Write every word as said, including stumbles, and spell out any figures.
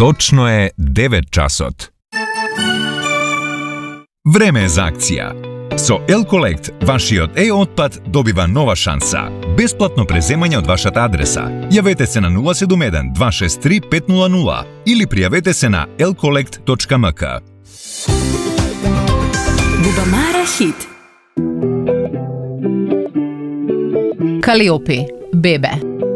Точно е девет часот. Време е за акција. Со L-Collect, вашиот e-отпад добива нова шанса. Бесплатно преземање од вашата адреса. Јавете се на нула седум еден два шест три пет нула нула или пријавете се на ел колект точка ем ка. Бубамара хит. Калиопи, бебе.